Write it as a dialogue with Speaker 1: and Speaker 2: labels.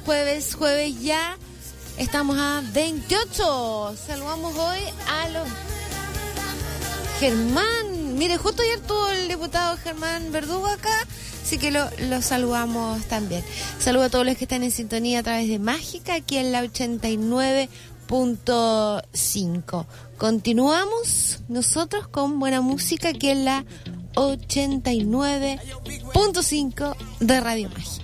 Speaker 1: jueves ya. Estamos a 28. Saludamos hoy a los... Germán. Mire, justo ayer tuvo el diputado Germán Verdugo acá, así que lo saludamos también. Saludo a todos los que están en sintonía a través de Mágica, aquí en la 89.5. Continuamos nosotros con buena música aquí en la 89.5 de Radio Mágica.